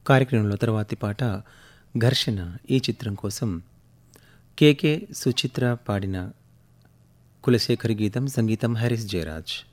కార్యక్రమంలో తర్వాతి పాట 'ఘర్షణ' ఈ చిత్రం కోసం కేకే సుచిత్ర పాడిన కులశేఖర్ గీతం, సంగీతం హారిస్ జయరాజ్.